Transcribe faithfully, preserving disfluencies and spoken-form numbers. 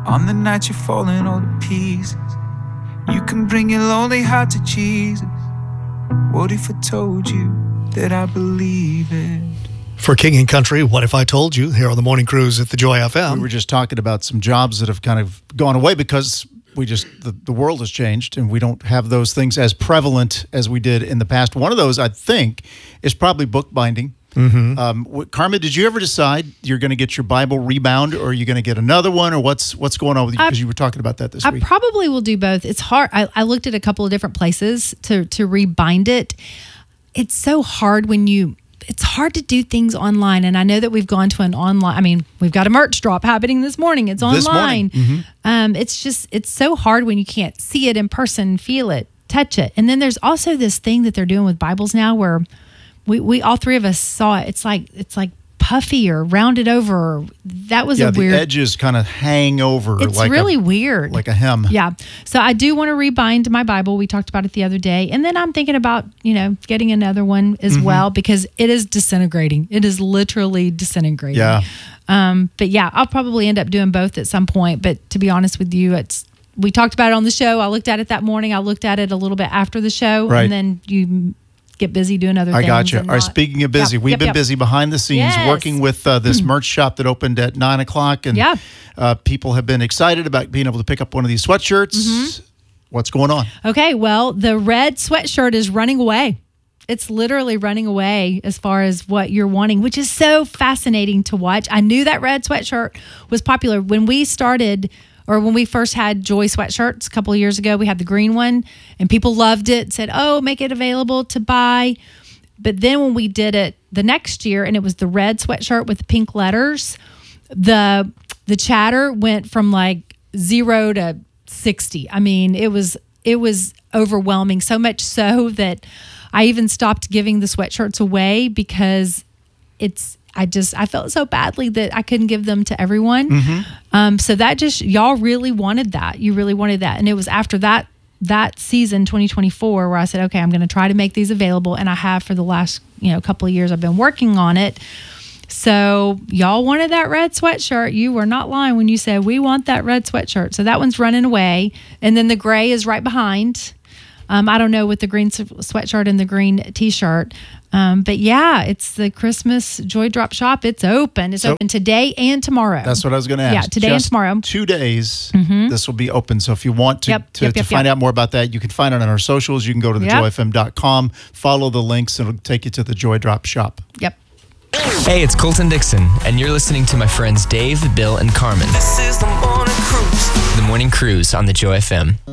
On the night you're falling all to pieces, you can bring your lonely heart to Jesus. What if I told you that I believe it? For King and Country, What If I Told You, here on the Morning Cruise at the Joy F M. We were just talking about some jobs that have kind of gone away because we just the, the world has changed and we don't have those things as prevalent as we did in the past. One of those, I think, is probably bookbinding. Mm-hmm. Um, what, Carmen, did you ever decide you're going to get your Bible rebound, or are you going to get another one, or what's what's going on with you? Because you were talking about that this I week. I probably will do both. It's hard. I, I looked at a couple of different places to to rebind it. It's so hard when you. It's hard to do things online, and I know that we've gone to an online. I mean, we've got a merch drop happening this morning. It's online. This morning. Mm-hmm. Um, it's just it's so hard when you can't see it in person, feel it, touch it, and then there's also this thing that they're doing with Bibles now where. We we all three of us saw it. It's like it's like puffy or rounded over. That was yeah, a weird. The edges kind of hang over. It's like really a, weird, like a hem. Yeah. So I do want to rebind my Bible. We talked about it the other day, and then I'm thinking about you know getting another one as mm-hmm. well because it is disintegrating. It is literally disintegrating. Yeah. Um. But yeah, I'll probably end up doing both at some point. But to be honest with you, it's. We talked about it on the show. I looked at it that morning. I looked at it a little bit after the show, right. and then you. Get busy doing other things. I got you. All right, speaking of busy, yep, we've yep, been yep. busy behind the scenes yes. working with uh, this merch shop that opened at nine o'clock, and yeah. uh, people have been excited about being able to pick up one of these sweatshirts. Mm-hmm. What's going on? Okay, well, the red sweatshirt is running away. It's literally running away as far as what you're wanting, which is so fascinating to watch. I knew that red sweatshirt was popular when we started. Or when we first had Joy sweatshirts a couple of years ago, we had the green one, and people loved it, said, oh, make it available to buy. But then when we did it the next year, and it was the red sweatshirt with the pink letters, the the chatter went from like zero to sixty. I mean, it was it was overwhelming, so much so that I even stopped giving the sweatshirts away because it's I just, I felt so badly that I couldn't give them to everyone. Mm-hmm. Um, so that just, y'all really wanted that. You really wanted that. And it was after that, that season, twenty twenty-four, where I said, okay, I'm going to try to make these available. And I have for the last, you know, couple of years I've been working on it. So y'all wanted that red sweatshirt. You were not lying when you said, we want that red sweatshirt. So that one's running away. And then the gray is right behind. Um, I don't know with the green sweatshirt and the green t-shirt. Um, but yeah, it's the Christmas Joy Drop Shop. It's open. It's so, open today and tomorrow. That's what I was going to ask. Yeah, today Just and tomorrow. Two days, mm-hmm. this will be open. So if you want to, yep, to, yep, to yep, find yep. out more about that, you can find it on our socials. You can go to the joy f m dot com, follow the links, and it'll take you to the Joy Drop Shop. Yep. Hey, it's Colton Dixon, and you're listening to my friends Dave, Bill, and Carmen. This is the Morning Cruise. The Morning Cruise on the Joy F M.